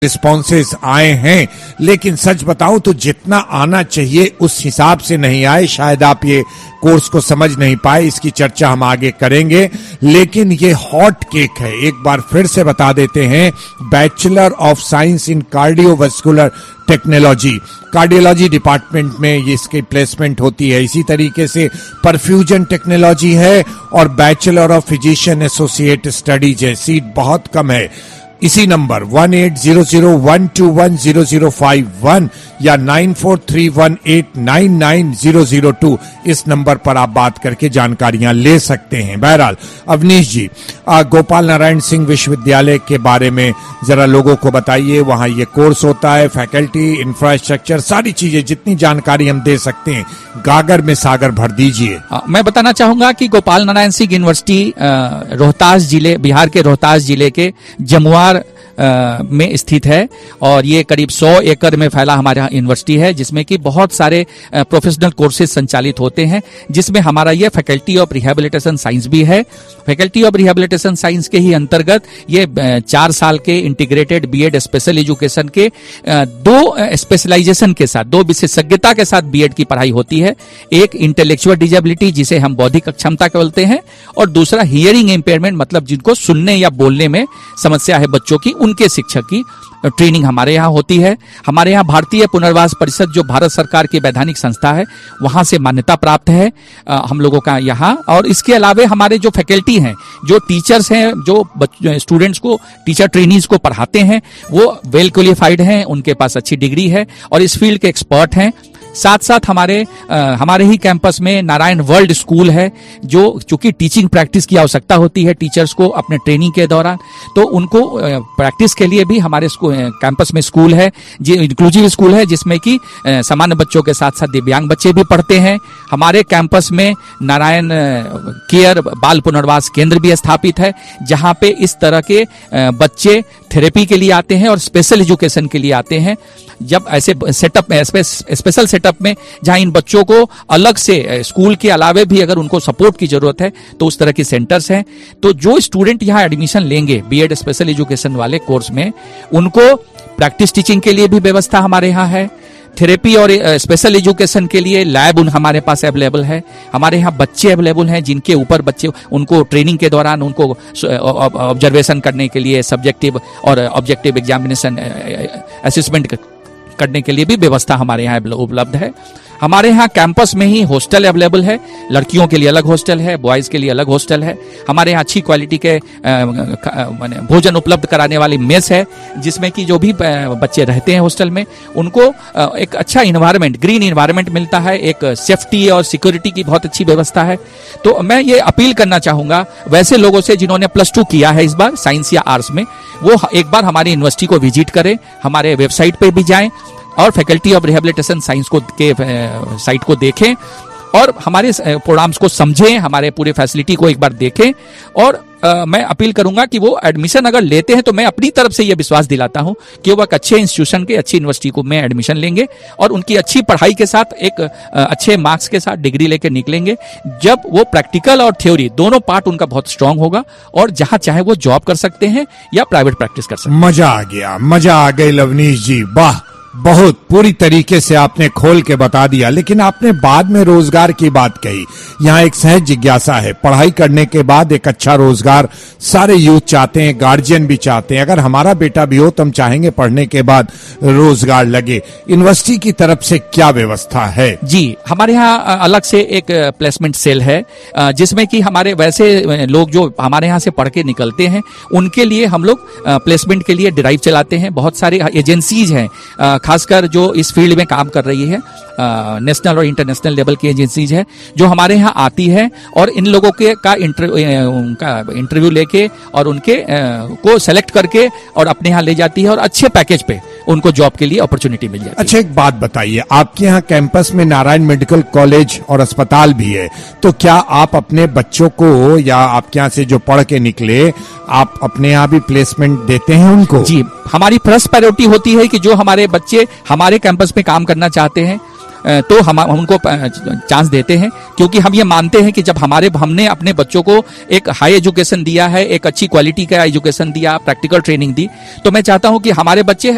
Responses आए हैं, लेकिन सच बताऊं तो जितना आना चाहिए उस हिसाब से नहीं आए। शायद आप ये कोर्स को समझ नहीं पाए, इसकी चर्चा हम आगे करेंगे, लेकिन ये हॉट केक है। एक बार फिर से बता देते हैं, bachelor of science in cardiovascular technology, cardiology department में ये इसकी प्लेसमेंट होती है। इसी तरीके से परफ्यूजन टेक्नोलॉजी है और bachelor of physician associate studies है। सीट बहुत कम है। इसी नंबर 1800121005 या 9431899002 इस नंबर पर आप बात करके जानकारियां ले सकते हैं। बहरहाल अवनीश जी, गोपाल नारायण सिंह विश्वविद्यालय के बारे में जरा लोगों को बताइए। वहां ये कोर्स होता है, फैकल्टी, इंफ्रास्ट्रक्चर, सारी चीजें जितनी जानकारी हम दे सकते हैं गागर में सागर भर दीजिए। मैं बताना चाहूंगा कि गोपाल नारायण सिंह यूनिवर्सिटी रोहतास जिले, बिहार के रोहतास जिले के जमुआर में स्थित है और ये करीब 100 एकड़ में फैला हमारे यहाँ यूनिवर्सिटी है, जिसमें कि बहुत सारे प्रोफेशनल कोर्सेज संचालित होते हैं, जिसमें हमारा ये फैकल्टी ऑफ रिहैबिलिटेशन साइंस भी है। फैकल्टी ऑफ रिहैबिलिटेशन साइंस के ही अंतर्गत ये 4 साल के इंटीग्रेटेड बीएड स्पेशल एजुकेशन के 2 स्पेशलाइजेशन के साथ, 2 विशेषज्ञता के साथ बीएड की पढ़ाई होती है। एक इंटेलेक्चुअल डिजेबिलिटी, जिसे हम बौद्धिक अक्षमता बोलते हैं, और दूसरा हियरिंग इम्पेयरमेंट, मतलब जिनको सुनने या बोलने में समस्या है बच्चों की, उनके शिक्षक की ट्रेनिंग हमारे यहाँ होती है। हमारे यहाँ भारतीय पुनर्वास परिषद, जो भारत सरकार की वैधानिक संस्था है, वहां से मान्यता प्राप्त है हम लोगों का यहाँ। और इसके अलावा हमारे जो फैकल्टी हैं, जो टीचर्स हैं, जो स्टूडेंट्स को, टीचर ट्रेनीज को पढ़ाते हैं, वो वेल क्वालिफाइड हैं, उनके पास अच्छी डिग्री है और इस फील्ड के एक्सपर्ट हैं। साथ साथ हमारे ही कैंपस में नारायण वर्ल्ड स्कूल है, जो चूंकि टीचिंग प्रैक्टिस की आवश्यकता होती है टीचर्स को अपने ट्रेनिंग के दौरान, तो उनको प्रैक्टिस के लिए भी हमारे कैंपस में स्कूल है, इंक्लूसिव स्कूल है, जिसमें कि सामान्य बच्चों के साथ साथ दिव्यांग बच्चे भी पढ़ते हैं। हमारे कैंपस में नारायण केयर बाल पुनर्वास केंद्र भी स्थापित है, जहां पे इस तरह के बच्चे थेरेपी के लिए आते हैं और स्पेशल एजुकेशन के लिए आते हैं। जब ऐसे सेटअप में, स्पेशल सेटअप में, जहां इन बच्चों को अलग से स्कूल के अलावे भी अगर उनको सपोर्ट की जरूरत है, तो उस तरह की सेंटर्स हैं। तो जो स्टूडेंट यहां एडमिशन लेंगे बीएड स्पेशल एजुकेशन वाले कोर्स में, उनको प्रैक्टिस टीचिंग के लिए भी व्यवस्था हमारे यहाँ है। थेरेपी और स्पेशल एजुकेशन के लिए लैब हमारे पास अवेलेबल है। हमारे यहाँ बच्चे अवेलेबल हैं, जिनके ऊपर बच्चे, उनको ट्रेनिंग के दौरान उनको ऑब्जर्वेशन करने के लिए, सब्जेक्टिव और ऑब्जेक्टिव एग्जामिनेशन असेसमेंट करने के लिए भी व्यवस्था हमारे यहाँ उपलब्ध है। हमारे यहाँ कैंपस में ही हॉस्टल अवेलेबल है, लड़कियों के लिए अलग हॉस्टल है, बॉयज के लिए अलग हॉस्टल है। हमारे यहाँ अच्छी क्वालिटी के भोजन उपलब्ध कराने वाली मेस है, जिसमें कि जो भी बच्चे रहते हैं हॉस्टल में, उनको एक अच्छा इन्वायरमेंट, ग्रीन इन्वायरमेंट मिलता है, एक सेफ्टी और सिक्योरिटी की बहुत अच्छी व्यवस्था है। तो मैं ये अपील करना चाहूंगा वैसे लोगों से जिन्होंने +2 किया है इस बार साइंस या आर्ट्स में, वो एक बार हमारी यूनिवर्सिटी को विजिट करें, हमारे वेबसाइट पे भी जाएं और फैकल्टी ऑफ रिहैबिलिटेशन साइंस को के साइट को देखें और हमारे प्रोग्राम्स को समझें, हमारे पूरे फैसिलिटी को एक बार देखें। और मैं अपील करूंगा कि वो एडमिशन अगर लेते हैं, तो मैं अपनी तरफ से ये विश्वास दिलाता हूं कि वो एक अच्छे इंस्टीट्यूशन के, अच्छी यूनिवर्सिटी को में एडमिशन लेंगे और उनकी अच्छी पढ़ाई के साथ, एक अच्छे मार्क्स के साथ डिग्री लेके निकलेंगे, जब वो प्रैक्टिकल और थ्योरी दोनों पार्ट उनका बहुत स्ट्रांग होगा और जहां चाहे वो जॉब कर सकते हैं या प्राइवेट प्रैक्टिस कर सकते हैं। मजा आ गया, मजा आ गई लवनीश जी, वाह, बहुत पूरी तरीके से आपने खोल के बता दिया। लेकिन आपने बाद में रोजगार की बात कही। यहाँ एक सहज जिज्ञासा है, पढ़ाई करने के बाद एक अच्छा रोजगार सारे यूथ चाहते हैं, गार्जियन भी चाहते हैं। अगर हमारा बेटा भी हो तो हम चाहेंगे पढ़ने के बाद रोजगार लगे। यूनिवर्सिटी की तरफ से क्या व्यवस्था है? जी, हमारे यहाँ अलग से एक प्लेसमेंट सेल है, जिसमें कि हमारे वैसे लोग जो हमारे यहाँ से पढ़ के निकलते हैं, उनके लिए हम लोग प्लेसमेंट के लिए ड्राइव चलाते हैं। बहुत सारी एजेंसीज हैं, खासकर जो इस फील्ड में काम कर रही है, नेशनल और इंटरनेशनल लेवल की एजेंसीज है, जो हमारे यहाँ आती है और इन लोगों के का इंटरव्यू लेके और उनके को सेलेक्ट करके और अपने यहाँ ले जाती है और अच्छे पैकेज पे उनको जॉब के लिए अपॉर्चुनिटी मिल जाती है। अच्छा, एक बात बताइए, आपके यहाँ कैंपस में नारायण मेडिकल कॉलेज और अस्पताल भी है, तो क्या आप अपने बच्चों को या आपके यहाँ से जो पढ़ के निकले, आप अपने यहाँ भी प्लेसमेंट देते हैं उनको? जी, हमारी फर्स्ट प्रायोरिटी होती है कि जो हमारे बच्चे हमारे कैंपस में काम करना चाहते हैं, तो हम उनको चांस देते हैं, क्योंकि हम ये मानते हैं कि जब हमने अपने बच्चों को एक हाई एजुकेशन दिया है, एक अच्छी क्वालिटी का एजुकेशन दिया, प्रैक्टिकल ट्रेनिंग दी, तो मैं चाहता हूं कि हमारे बच्चे